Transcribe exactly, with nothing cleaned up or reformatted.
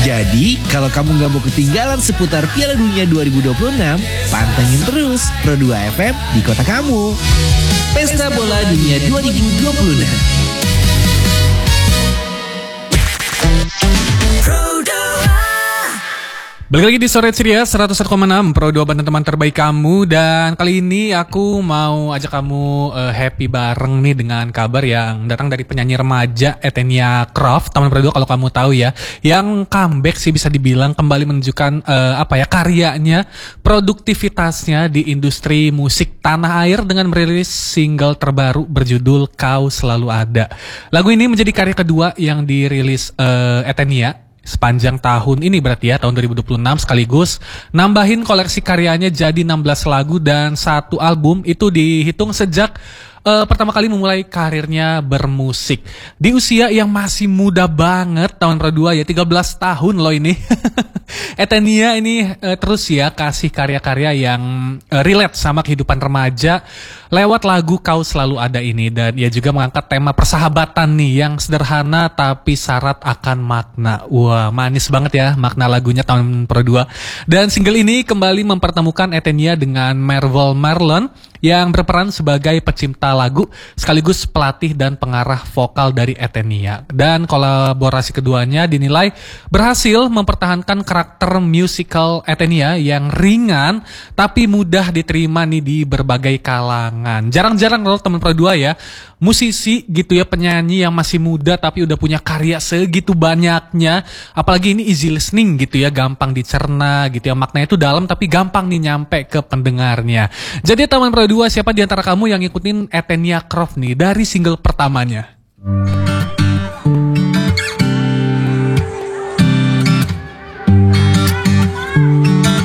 Jadi, kalau kamu nggak mau ketinggalan seputar Piala Dunia dua ribu dua puluh enam, pantengin terus Pro dua F M di kota kamu. Pesta Bola Dunia dua ribu dua puluh enam. Balik lagi di Sore Ceria seratus satu koma enam Pro dua Banten teman terbaik kamu. Dan kali ini aku mau ajak kamu uh, happy bareng nih dengan kabar yang datang dari penyanyi remaja Etenia Croft, teman Pro dua kalau kamu tahu ya, yang comeback sih bisa dibilang, kembali menunjukkan uh, apa ya karyanya, produktivitasnya di industri musik tanah air dengan merilis single terbaru berjudul Kau Selalu Ada. Lagu ini menjadi karya kedua yang dirilis uh, Etenia sepanjang tahun ini, berarti ya tahun dua ribu dua puluh enam, sekaligus nambahin koleksi karyanya jadi enam belas lagu dan satu album. Itu dihitung sejak uh, pertama kali memulai karirnya bermusik di usia yang masih muda banget, tahun kedua ya, tiga belas tahun loh ini. Etenia ini uh, terus ya kasih karya-karya yang uh, relate sama kehidupan remaja lewat lagu Kau Selalu Ada ini. Dan ia juga mengangkat tema persahabatan nih yang sederhana tapi syarat akan makna. Wah, manis banget ya makna lagunya tahun Pro dua. Dan single ini kembali mempertemukan Etenia dengan Marvel Marlon yang berperan sebagai pecinta lagu sekaligus pelatih dan pengarah vokal dari Etenia. Dan kolaborasi keduanya dinilai berhasil mempertahankan karakter musical Etenia yang ringan tapi mudah diterima nih di berbagai kalangan. Jarang-jarang loh teman Pro dua ya, musisi gitu ya, penyanyi yang masih muda tapi udah punya karya segitu banyaknya. Apalagi ini easy listening gitu ya, gampang dicerna gitu ya, maknanya itu dalam tapi gampang nih nyampe ke pendengarnya. Jadi teman Pro dua, siapa di antara kamu yang ngikutin Etenia Croft nih dari single pertamanya?